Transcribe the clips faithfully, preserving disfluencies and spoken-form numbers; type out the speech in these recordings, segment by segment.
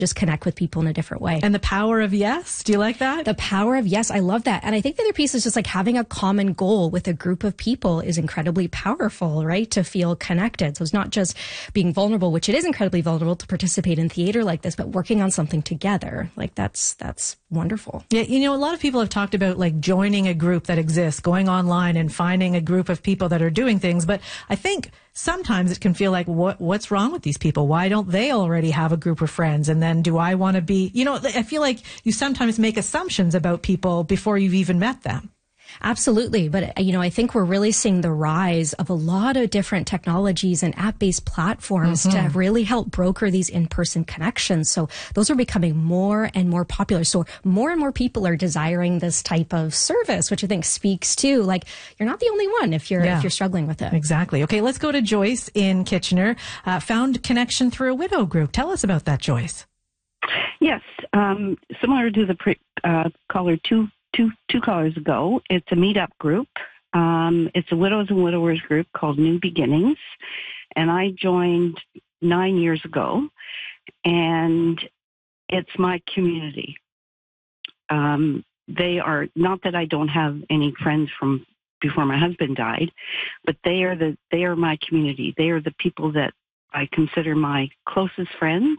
just connect with people in a different way. And the power of yes. Do you like that? The power of yes. I love that. And I think the other piece is just like having a common goal with a group of people is incredibly powerful, right? To feel connected. So it's not just being vulnerable, which it is incredibly vulnerable to participate in theater like this, but working on something together. Like that's, that's wonderful. Yeah. You know, a lot of people have talked about like joining a group that exists, going online and finding a group of people that are doing things. But I think sometimes it can feel like, what, what's wrong with these people? Why don't they already have a group of friends? And then do I want to be, you know, I feel like you sometimes make assumptions about people before you've even met them. Absolutely. But, you know, I think we're really seeing the rise of a lot of different technologies and app-based platforms mm-hmm. to really help broker these in-person connections. So those are becoming more and more popular. So more and more people are desiring this type of service, which I think speaks to, like, you're not the only one if you're, yeah. if you're struggling with it. Exactly. Okay, let's go to Joyce in Kitchener. Uh, found connection through a widow group. Tell us about that, Joyce. Yes. Um, similar to the pre, uh, caller two Two two callers ago, it's a meetup group. Um, it's a widows and widowers group called New Beginnings, and I joined nine years ago, and it's my community. Um, they are, not that I don't have any friends from before my husband died, but they are the they are my community. They are the people that I consider my closest friends,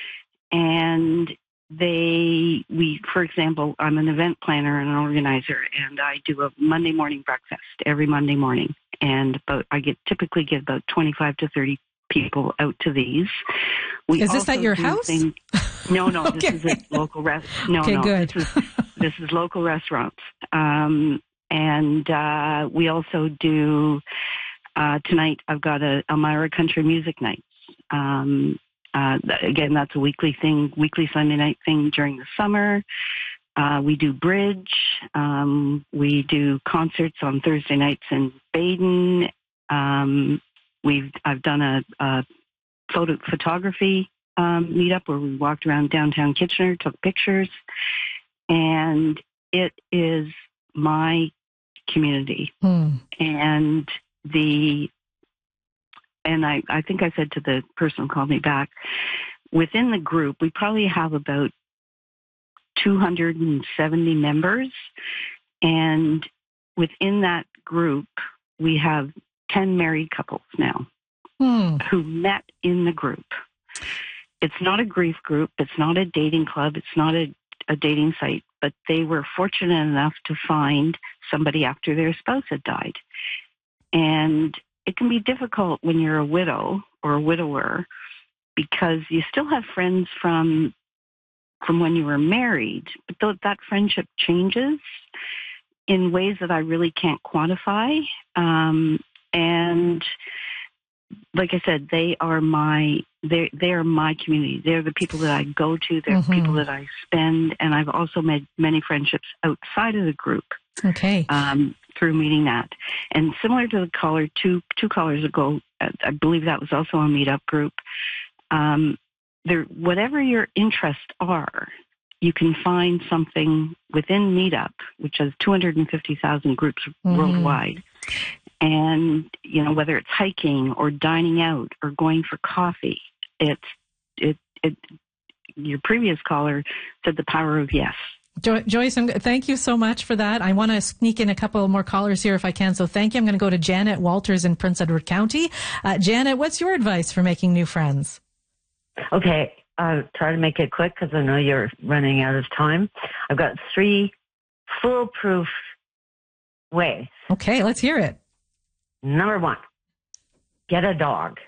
and They, we, for example, I'm an event planner and an organizer, and I do a Monday morning breakfast every Monday morning. And about, I get typically get about twenty-five to thirty people out to these. We is this at your house? Things, no, no, okay. This is a local rest. No, okay, no, good. This is, this is local restaurants. Um, and uh, we also do uh, tonight. I've got a Elmira Country Music Nights. Um, Uh, again, that's a weekly thing, weekly Sunday night thing during the summer. Uh, we do bridge. Um, we do concerts on Thursday nights in Baden. Um, we've I've done a, a photo photography um, meetup where we walked around downtown Kitchener, took pictures, and it is my community. Hmm. And the And I, I think I said to the person who called me back, within the group, we probably have about two hundred seventy members. And within that group, we have ten married couples now hmm. who met in the group. It's not a grief group. It's not a dating club. It's not a, a dating site. But they were fortunate enough to find somebody after their spouse had died. And it can be difficult when you're a widow or a widower because you still have friends from from when you were married, but th- that friendship changes in ways that I really can't quantify. Um, and like I said, they are my they they are my community. They're the people that I go to. They're mm-hmm. the people that I spend, and I've also made many friendships outside of the group. Okay. Um, through meeting that. And similar to the caller two two callers ago, I believe that was also a meetup group. Um, there, whatever your interests are, you can find something within Meetup, which has two hundred fifty thousand groups mm-hmm. worldwide. And, you know, whether it's hiking or dining out or going for coffee, it's, it, it, your previous caller said the power of yes. Jo- Joyce, I'm, thank you so much for that. I want to sneak in a couple more callers here if I can, so thank you. I'm going to go to Janet Walters in Prince Edward County. Uh, Janet, what's your advice for making new friends? Okay, I'll try to make it quick because I know you're running out of time. I've got three foolproof ways. Okay, let's hear it. Number one, get a dog.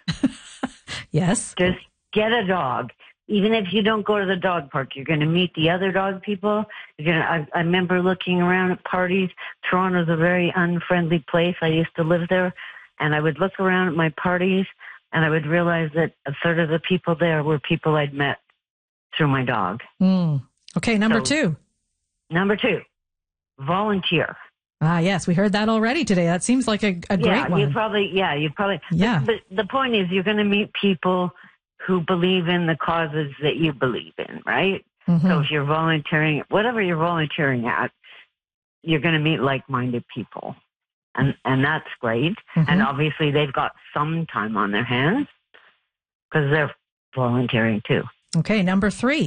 Yes. Just get a dog. Even if you don't go to the dog park, you're going to meet the other dog people. You're going to, I, I remember looking around at parties. Toronto's a very unfriendly place. I used to live there, and I would look around at my parties, and I would realize that a third of the people there were people I'd met through my dog. Mm. Okay, number so, two. Number two, volunteer. Ah, yes, we heard that already today. That seems like a, a great yeah, one. You probably, yeah, you probably. Yeah. But, but the point is, you're going to meet people who believe in the causes that you believe in, right? Mm-hmm. So if you're volunteering, whatever you're volunteering at, you're going to meet like-minded people. And and that's great. Mm-hmm. And obviously they've got some time on their hands because they're volunteering too. Okay, number three.